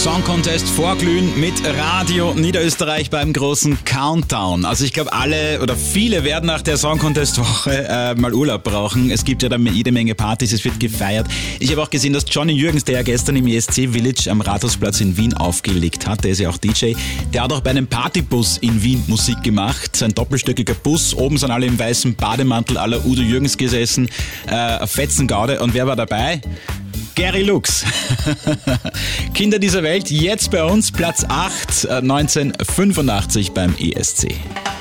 Song Contest vorglühen mit Radio Niederösterreich beim großen Countdown. Also ich glaube, alle oder viele werden nach der Song Contest Woche mal Urlaub brauchen. Es gibt ja dann jede Menge Partys, es wird gefeiert. Ich habe auch gesehen, dass Johnny Jürgens, der ja gestern im ESC Village am Rathausplatz in Wien aufgelegt hat, der ist ja auch DJ, der hat auch bei einem Partybus in Wien Musik gemacht. Ein doppelstöckiger Bus, oben sind alle im weißen Bademantel à la Udo Jürgens gesessen, Fetzengaude. Und wer war dabei? Gary Lux. Kinder dieser Welt, jetzt bei uns Platz 8, 1985 beim ESC.